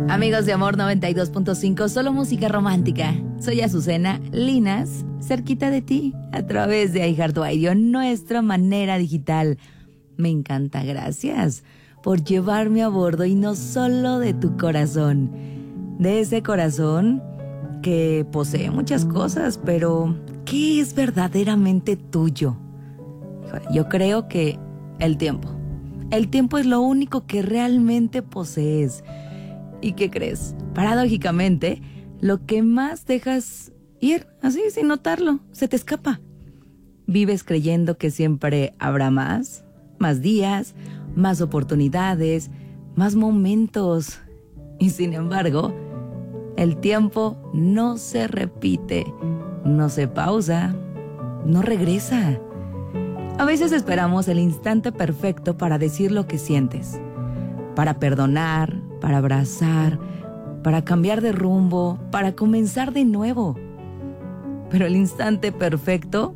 Amigos de Amor 92.5, solo música romántica. Soy Azucena Linas, cerquita de ti, a través de iHeartRadio, nuestra manera digital. Me encanta, gracias por llevarme a bordo, y no solo de tu corazón, de ese corazón que posee muchas cosas, pero ¿qué es verdaderamente tuyo? Híjole, yo creo que el tiempo es lo único que realmente posees. ¿Y qué crees? Paradójicamente, lo que más dejas ir, así sin notarlo, se te escapa. Vives creyendo que siempre habrá más días, más oportunidades, más momentos. Y sin embargo, el tiempo no se repite, no se pausa, no regresa. A veces esperamos el instante perfecto para decir lo que sientes, para perdonar, para abrazar, para cambiar de rumbo, para comenzar de nuevo. Pero el instante perfecto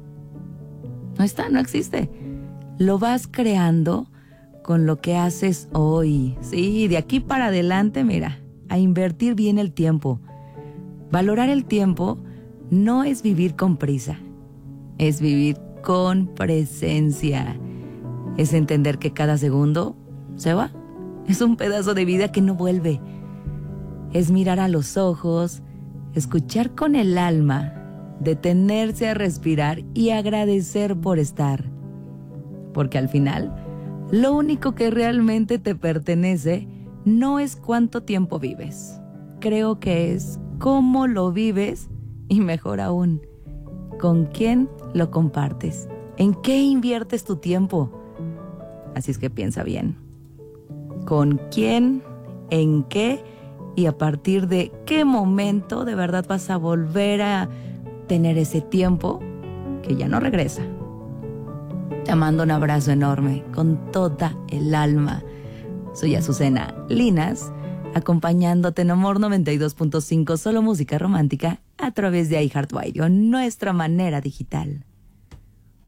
no existe. Lo vas creando con lo que haces hoy. Sí, de aquí para adelante, mira, a invertir bien el tiempo. Valorar el tiempo no es vivir con prisa, es vivir con presencia. Es entender que cada segundo se va. Es un pedazo de vida que no vuelve. Es mirar a los ojos, escuchar con el alma, detenerse a respirar y agradecer por estar. Porque al final, lo único que realmente te pertenece no es cuánto tiempo vives. Creo que es cómo lo vives, y mejor aún, con quién lo compartes, en qué inviertes tu tiempo. Así es que piensa bien. ¿Con quién? ¿En qué? Y a partir de qué momento de verdad vas a volver a tener ese tiempo que ya no regresa. Te mando un abrazo enorme con toda el alma. Soy Azucena Linas, acompañándote en Amor 92.5, solo música romántica, a través de iHeartRadio, nuestra manera digital.